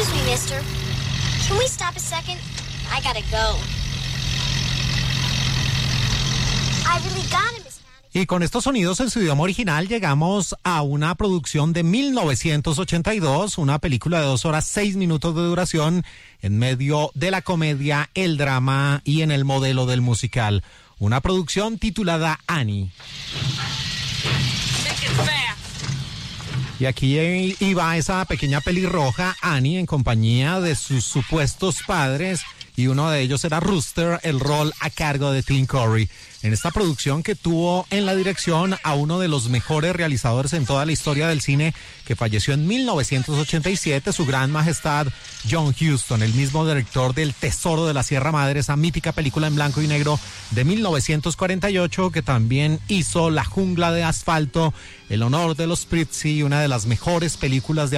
Excuse me, mister. Can we stop a second? I gotta go. I really got him, Miss Hannigan. Y con estos sonidos en su idioma original llegamos a una producción de 1982, una película de 2 horas 6 minutos de duración en medio de la comedia, el drama y en el modelo del musical. Una producción titulada Annie. Y aquí iba esa pequeña pelirroja Annie en compañía de sus supuestos padres, y uno de ellos era Rooster, el rol a cargo de Tim Curry. En esta producción que tuvo en la dirección a uno de los mejores realizadores en toda la historia del cine, que falleció en 1987, su gran majestad John Huston, el mismo director del Tesoro de la Sierra Madre, esa mítica película en blanco y negro de 1948, que también hizo La Jungla de Asfalto, El Honor de los Prizzi, una de las mejores películas de